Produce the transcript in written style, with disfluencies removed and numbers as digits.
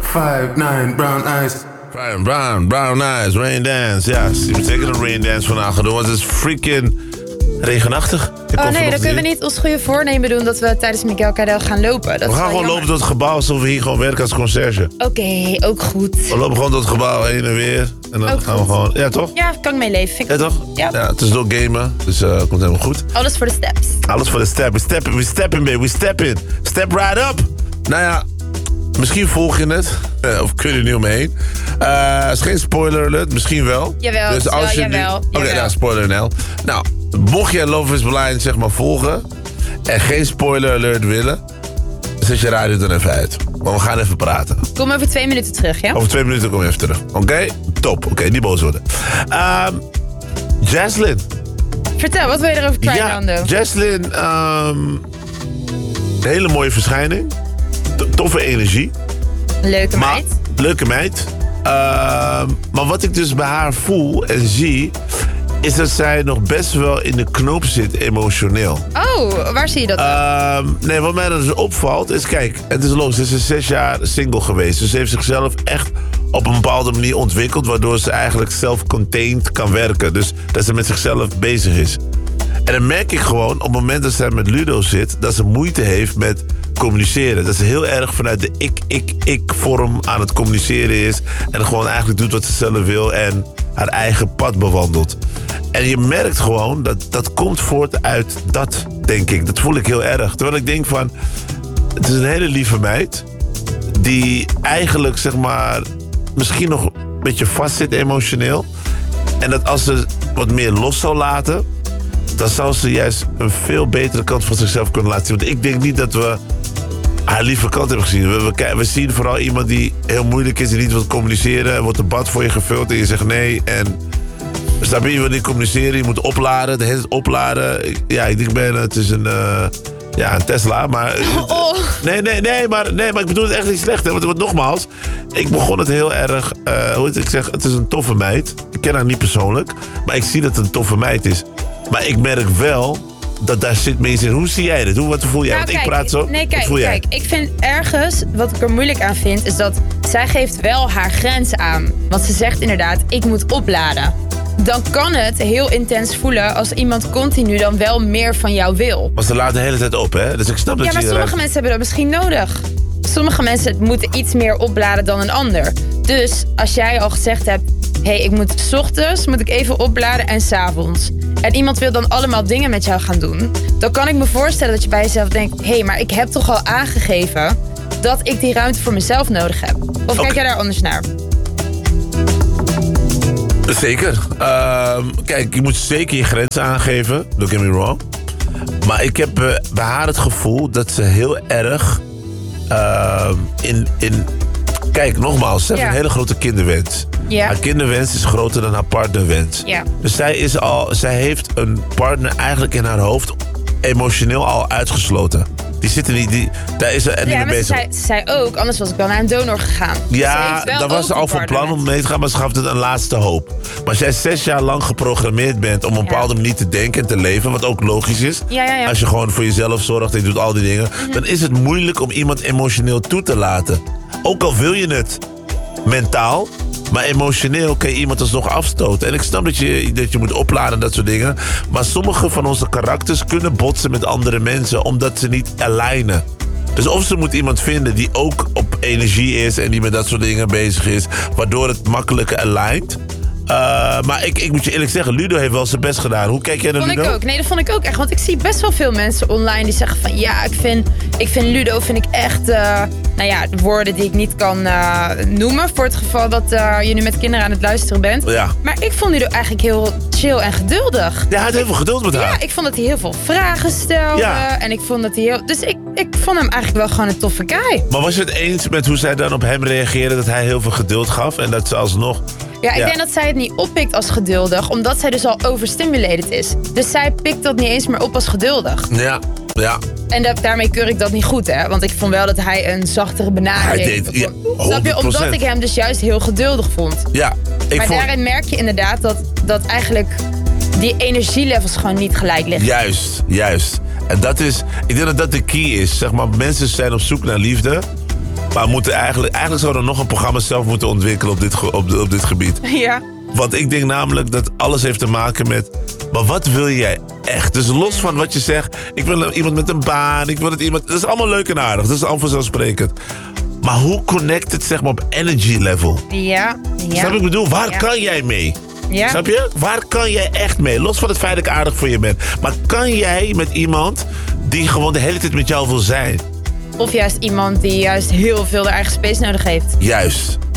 5'9", brown eyes. Brown eyes, rain dance. Ja, je moet zeker een rain dance vandaag gaan doen, want het is freaking regenachtig. Oh nee, dan kunnen we niet ons goede voornemen doen dat we tijdens Miguel Cadel gaan lopen. Dat we gaan gewoon lopen door het gebouw alsof we hier gewoon werken als conciërge. Oké, ook goed. We lopen gewoon door het gebouw heen en weer. En dan ook gaan goed. we gewoon... Ja, toch? Ja, kan ik meeleven. Vind ik ja, toch? Ja. Ja, het is ook gamen, dus het komt helemaal goed. Alles voor de steps. Alles voor de step. We step in, baby. We step in. Step right up. Nou ja, misschien volg je het. Of kun je er niet omheen. Is geen spoiler alert, misschien wel. Jawel, dus als je jawel. Oké, nou, spoiler NL. Nou, mocht je Love is Blind zeg maar volgen en geen spoiler alert willen, zet je radio dan even uit. Maar we gaan even praten. Kom over 2 minuten terug, ja? Over 2 minuten kom je even terug. Oké? Top. Oké, niet boos worden. Jaslyn. Vertel, wat wil je erover kwijt, Nando? Ja, Jaslyn, hele mooie verschijning. Toffe energie. Leuke meid. Maar wat ik dus bij haar voel en zie, is dat zij nog best wel in de knoop zit emotioneel. Oh, waar zie je dat dan? Nee, wat mij dus opvalt is, kijk, het is logisch, ze is 6 jaar single geweest. Dus ze heeft zichzelf echt op een bepaalde manier ontwikkeld, waardoor ze eigenlijk self-contained kan werken. Dus dat ze met zichzelf bezig is. En dan merk ik gewoon, op het moment dat zij met Ludo zit, dat ze moeite heeft met communiceren. Dat ze heel erg vanuit de ik-vorm aan het communiceren is. En gewoon eigenlijk doet wat ze zelf wil en haar eigen pad bewandelt. En je merkt gewoon dat komt voort uit dat, denk ik. Dat voel ik heel erg. Terwijl ik denk van, het is een hele lieve meid die eigenlijk, zeg maar, misschien nog een beetje vastzit emotioneel. En dat als ze wat meer los zou laten, dan zou ze juist een veel betere kant van zichzelf kunnen laten zien. Want ik denk niet dat we haar lieve kant hebben gezien. We zien vooral iemand die heel moeilijk is en niet wil communiceren. Er wordt een bad voor je gevuld en je zegt nee. En je wil niet communiceren, je moet opladen. De hele tijd opladen. Ja, ik denk het is een Tesla. Maar, nee, maar ik bedoel het echt niet slecht. Hè? Want nogmaals, ik begon het heel erg, het is een toffe meid. Ik ken haar niet persoonlijk, maar ik zie dat het een toffe meid is. Maar ik merk wel dat daar zit meer in. Hoe zie jij dit? Wat voel jij? Want ik praat zo. Nee, wat voel jij? Ik vind ergens, wat ik er moeilijk aan vind, is dat zij geeft wel haar grenzen aan. Want ze zegt inderdaad, ik moet opladen. Dan kan het heel intens voelen als iemand continu dan wel meer van jou wil. Maar ze laat de hele tijd op, hè? Dus ik snap dat ja, maar sommige mensen hebben dat misschien nodig. Sommige mensen moeten iets meer opladen dan een ander. Dus als jij al gezegd hebt, ik moet 's ochtends even opladen en 's avonds. En iemand wil dan allemaal dingen met jou gaan doen. Dan kan ik me voorstellen dat je bij jezelf denkt, maar ik heb toch al aangegeven dat ik die ruimte voor mezelf nodig heb. Of kijk jij daar anders naar? Zeker. Kijk, je moet zeker je grenzen aangeven. Don't get me wrong. Maar ik heb bij haar het gevoel dat ze heel erg Kijk, nogmaals, ze heeft een hele grote kinderwens. Ja. Haar kinderwens is groter dan haar partnerwens. Ja. Dus zij heeft een partner eigenlijk in haar hoofd emotioneel al uitgesloten. Die zit er niet, daar is ze niet mee bezig. Ze zei ook, anders was ik wel naar een donor gegaan. Ja, daar was ze al van plan om mee te gaan, maar ze gaf het een laatste hoop. Maar als jij 6 jaar lang geprogrammeerd bent om op een bepaalde manier te denken en te leven, wat ook logisch is. Ja. Als je gewoon voor jezelf zorgt en je doet al die dingen, dan is het moeilijk om iemand emotioneel toe te laten. Ook al wil je het mentaal, maar emotioneel kan je iemand alsnog afstoten. En ik snap dat je moet opladen en dat soort dingen. Maar sommige van onze karakters kunnen botsen met andere mensen, omdat ze niet alignen. Dus of ze moet iemand vinden die ook op energie is en die met dat soort dingen bezig is, waardoor het makkelijker aligned. Maar ik moet je eerlijk zeggen, Ludo heeft wel zijn best gedaan. Hoe kijk jij naar Ludo? Dat vond ik ook echt. Want ik zie best wel veel mensen online die zeggen van, ja, ik vind Ludo echt, de woorden die ik niet kan noemen, voor het geval dat je nu met kinderen aan het luisteren bent. Ja. Maar ik vond Ludo eigenlijk heel chill en geduldig. Ja, hij had heel veel geduld met haar. Ja, ik vond dat hij heel veel vragen stelde. Ja. En ik vond dat hij heel... Dus ik vond hem eigenlijk wel gewoon een toffe guy. Maar was je het eens met hoe zij dan op hem reageerde, dat hij heel veel geduld gaf en dat ze alsnog... Ja, ik denk dat zij het niet oppikt als geduldig, omdat zij dus al overstimulated is. Dus zij pikt dat niet eens meer op als geduldig. Ja. En daarmee keur ik dat niet goed, hè? Want ik vond wel dat hij een zachtere benadering deed. Snap je? Omdat ik hem dus juist heel geduldig vond. Ja. Daarin merk je inderdaad dat eigenlijk die energielevels gewoon niet gelijk liggen. Juist. En ik denk dat dat de key is. Zeg maar, mensen zijn op zoek naar liefde. Maar we moeten eigenlijk zouden we nog een programma zelf moeten ontwikkelen op dit gebied. Ja. Want ik denk namelijk dat alles heeft te maken met... Maar wat wil jij echt? Dus los van wat je zegt... Ik wil iemand met een baan. Ik wil het iemand... Dat is allemaal leuk en aardig. Dat is allemaal vanzelfsprekend. Maar hoe connect het zeg maar op energy level? Ja. Snap je? Ik bedoel, waar kan jij mee? Ja. Snap je? Waar kan jij echt mee? Los van het feit dat ik aardig voor je ben. Maar kan jij met iemand die gewoon de hele tijd met jou wil zijn? Of juist iemand die juist heel veel de eigen space nodig heeft. Juist.